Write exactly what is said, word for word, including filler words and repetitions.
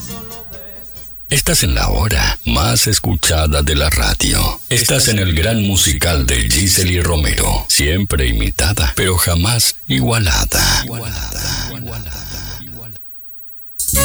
Estás en la hora más escuchada de la radio. Estás en el gran musical de Gisely Romero. Siempre imitada, pero jamás igualada. Igualada, igualada.